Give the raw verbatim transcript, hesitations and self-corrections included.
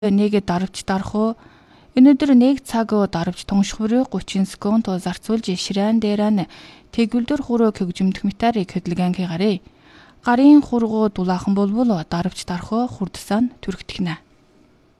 нэгэ дарвч дарах уу? Өнөөдөр нэг цаг дарвч туншхурыг гучин секунд зарцуулж ширэн дээрэн тэгвэлдөр хуруу көгжимдөх метарыг хөдөлгөөнки гарыг. Гарын хургуу дулаахан болбол дарвч дарах хурдсан түргтгэнэ.